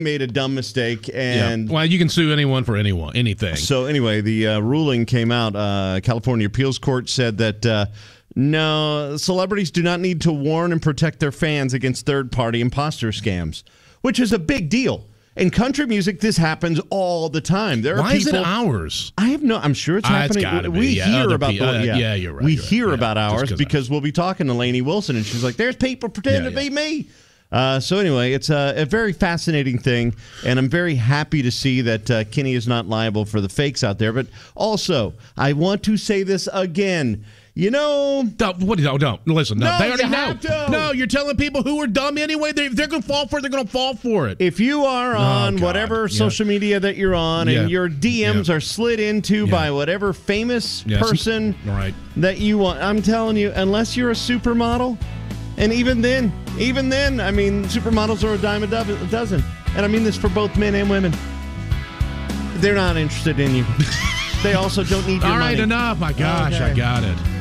made a dumb mistake, and well, you can sue anyone for anything. So anyway, the ruling came out. California Appeals Court said that no, celebrities do not need to warn and protect their fans against third-party imposter scams, which is a big deal. In country music, this happens all the time. There are Why people, is it ours? I have no. I'm sure it's happening. It's gotta be. We hear Other about people, the. yeah, you're right. We you're hear right. about ours because we'll be talking to Lainey Wilson, and she's like, "There's people pretending to be me." So anyway, it's a very fascinating thing, and I'm very happy to see that Kenny is not liable for the fakes out there. But also, I want to say this again. You know, don't listen. No, they already know. To. No, you're telling people who are dumb anyway. They're going to fall for it. They're going to fall for it. If you are on whatever social media that you're on, and your DMs are slid into by whatever famous person that you want, I'm telling you, unless you're a supermodel, and even then, I mean, supermodels are a dime a dozen, and I mean this for both men and women. They're not interested in you. They also don't need your money. All right, enough. My gosh, I got it.